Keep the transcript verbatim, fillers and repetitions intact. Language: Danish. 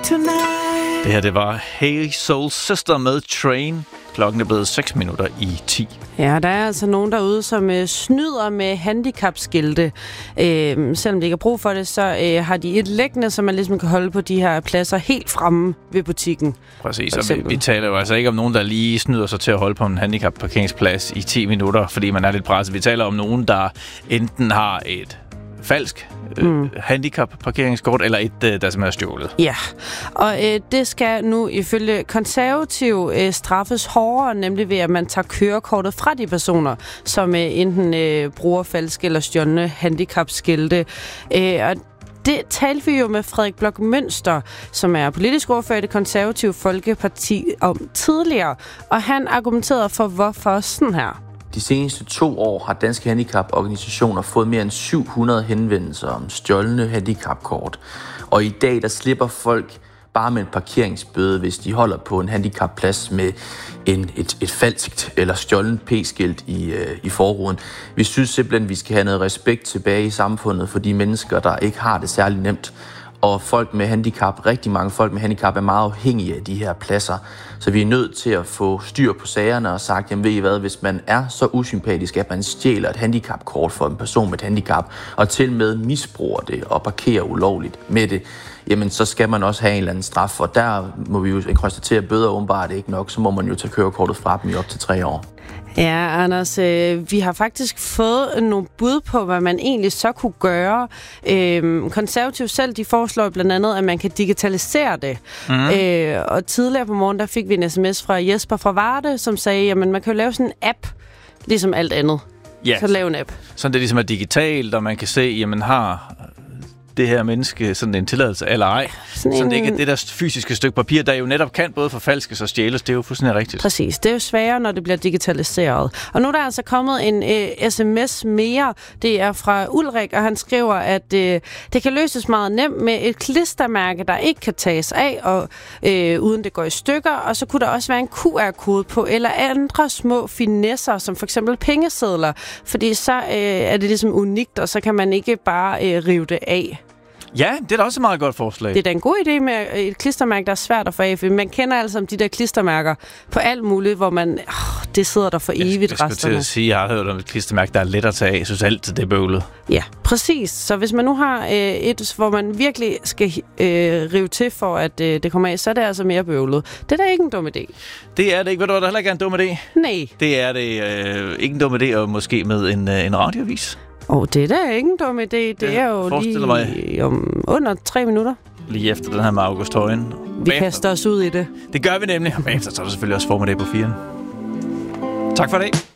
tonight. Det her, det var Hey Soul Sister med Train. Klokken er blevet seks minutter i ti. Ja, der er altså nogen derude, som øh, snyder med handicapskilte. Øh, selvom de ikke har brug for det, så øh, har de et liggende, som man ligesom kan holde på de her pladser helt fremme ved butikken. Præcis, og vi, vi taler jo altså ikke om nogen, der lige snyder sig til at holde på en handicapparkeringsplads i ti minutter, fordi man er lidt presset. Vi taler om nogen, der enten har et falsk øh, mm. handicap-parkeringskort, eller et, øh, der som er stjålet. Ja, og øh, det skal nu ifølge konservative øh, straffes hårdere, nemlig ved, at man tager kørekortet fra de personer, som øh, enten øh, bruger falske eller stjålne handicapskilte. Øh, og det talte vi jo med Frederik Bloch Münster, som er politisk ordfører i Det Konservative Folkeparti, om tidligere, og han argumenterede for, hvorfor sådan her. De seneste to år har danske handicaporganisationer fået mere end syv hundrede henvendelser om stjålne handicapkort. Og i dag der slipper folk bare med en parkeringsbøde, hvis de holder på en handicapplads med en, et, et falskt eller stjålent p-skilt i, øh, i forruden. Vi synes simpelthen, at vi skal have noget respekt tilbage i samfundet for de mennesker, der ikke har det særlig nemt. Og folk med handicap, rigtig mange folk med handicap, er meget afhængige af de her pladser. Så vi er nødt til at få styr på sagerne og sagt, jamen ved I hvad, hvis man er så usympatisk, at man stjæler et handicapkort for en person med et handicap, og til med misbruger det og parkerer ulovligt med det, jamen så skal man også have en eller anden straf. Og der må vi jo konstatere, at bøder åbenbart ikke nok, så må man jo tage kørekortet fra dem i op til tre år. Ja, Anders, øh, vi har faktisk fået nogle bud på, hvad man egentlig så kunne gøre. Øh, Konservative selv, de foreslår blandt andet, at man kan digitalisere det. Mm. Øh, og tidligere på morgen, der fik vi en sms fra Jesper fra Varde, som sagde, jamen man kan jo lave sådan en app, ligesom alt andet. Ja, så lave en app. Sådan det ligesom er digitalt, og man kan se, jamen har det her menneske sådan en tilladelse eller ej. Sådan, sådan det ikke er det der fysiske stykke papir, der jo netop kan både forfalskes og stjæles. Det er jo fuldstændig rigtigt. Præcis. Det er jo sværere, når det bliver digitaliseret. Og nu er der altså kommet en øh, sms mere. Det er fra Ulrik, og han skriver, at øh, det kan løses meget nemt med et klistermærke, der ikke kan tages af, og øh, uden det går i stykker. Og så kunne der også være en Q R-kode på, eller andre små finesser, som for eksempel pengesedler. Fordi så øh, er det ligesom unikt, og så kan man ikke bare øh, rive det af. Ja, det er da også et meget godt forslag. Det er da en god idé med et klistermærke, der er svært at få af. Man kender altså de der klistermærker på alt muligt, hvor man, åh, det sidder der for evigt resterne. Jeg skulle til at sige, jeg har hørt om et klistermærke, der er let at tage af. Jeg synes altid, det er bøvlet. Ja, præcis. Så hvis man nu har øh, et, hvor man virkelig skal øh, rive til for, at øh, det kommer af, så er det altså mere bøvlet. Det er da ikke en dum idé. Det er det ikke. Ved du, der heller ikke er en dum idé? Nej. Det er det øh, ikke en dum idé, og måske med en, øh, en radioavis. Åh, oh, det er da ikke en dum idé. Det ja, er jo lige mig. om under tre minutter. Lige efter den her med August Højen. Vi bagefter. kaster os ud i det. Det gør vi nemlig. Og bagefter så er der selvfølgelig også formiddag på firen. Tak for det.